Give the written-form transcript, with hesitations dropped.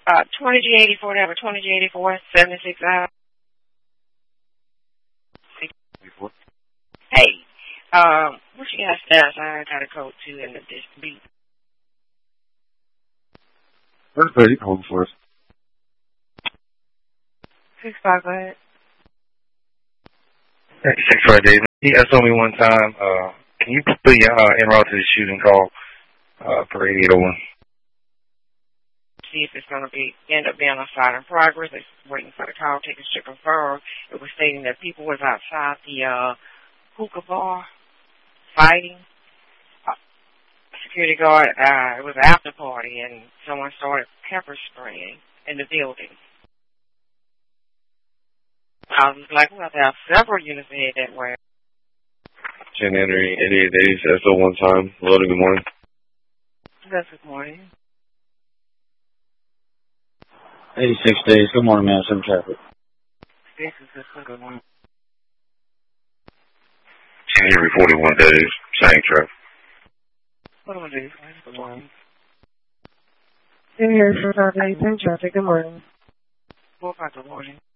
20G84, number 20G84, 76 hours. Hey, what you got stairs? I got a code 2 in the beat. Where's Betty? Hold on for us. 65, go ahead. 65, David. He asked me one time, can you put your en route to the shooting call for 8801? See if it's going to end up being a side in progress. They're waiting for the call takers to confirm. It was stating that people was outside the hookah bar fighting. Security guard, it was an after party, and someone started pepper spraying in the building. I was like, well, there are several units ahead that way. 10 Henry, 8880, that's the one time. Loading, good morning. That's good morning. 86 days, good morning, man. Some traffic. This is good morning. 10 Henry, 41 days, same traffic. What do I do? Good morning. 10 Henry, 45 days, same traffic, good morning. What about the morning?